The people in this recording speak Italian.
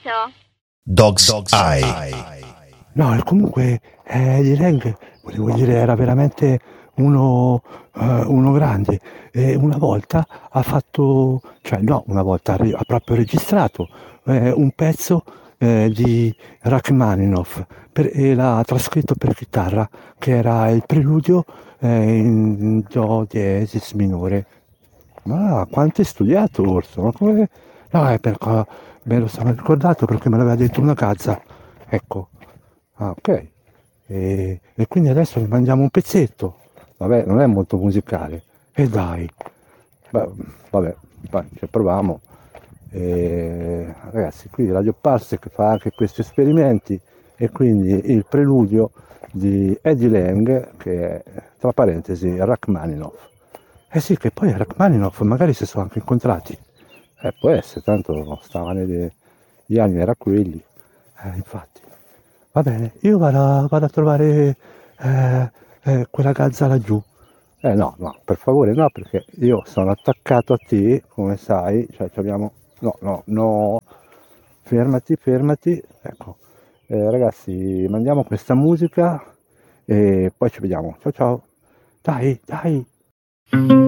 Dog's Eye. No, e comunque Eddie Lang, volevo dire, era veramente uno grande. Una volta ha fatto, cioè no, una volta ha proprio registrato un pezzo di Rachmaninoff e l'ha trascritto per chitarra, che era il preludio in Do diesis minore. Ma quanto hai studiato, Orso? Ma come... No, è perché me lo sono ricordato perché me l'aveva detto una cazza. Ecco. Ah, ok. E quindi adesso ne mangiamo un pezzetto. Vabbè, non è molto musicale. E dai. Vabbè, vai, ci proviamo. Ragazzi, qui Radio Parsec fa anche questi esperimenti e quindi il preludio di Eddie Lang, che è, tra parentesi, Rachmaninoff. Eh sì, che poi Rachmaninoff magari si sono anche incontrati. Può essere, tanto stavano gli anni era quelli. Infatti. Va bene, io vado a trovare quella gazza laggiù. No, no, per favore no, perché io sono attaccato a te, come sai, cioè abbiamo... No, no, no, fermati, fermati, ecco. Ragazzi, mandiamo questa musica e poi ci vediamo. Ciao ciao. Dai, dai.